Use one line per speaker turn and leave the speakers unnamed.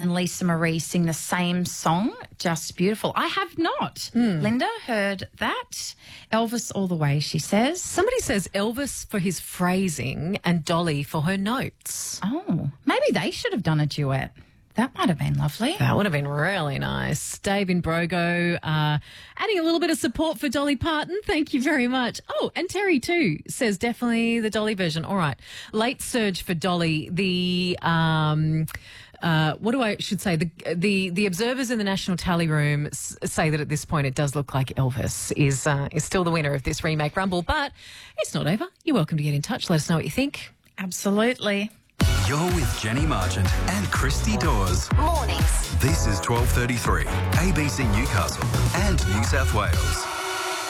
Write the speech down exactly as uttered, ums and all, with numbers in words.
and Lisa Marie sing the same song. Just beautiful. I have not,
Mm.
Linda, heard that. Elvis all the way, she says.
Somebody says Elvis for his phrasing and Dolly for her notes.
Oh, maybe they should have done a duet. That might have been lovely.
That would have been really nice. Dave in Brogo, uh, adding a little bit of support for Dolly Parton. Thank you very much. Oh, and Terry too says definitely the Dolly version. All right. Late surge for Dolly. The, um, uh, what do I should say? The, the, the observers in the National Tally Room s- say that at this point it does look like Elvis is, uh, is still the winner of this remake rumble, but it's not over. You're welcome to get in touch. Let us know what you think.
Absolutely.
You're with Jenny Marchant and Christy Dawes.
Mornings.
This is twelve thirty-three, A B C Newcastle and New South Wales.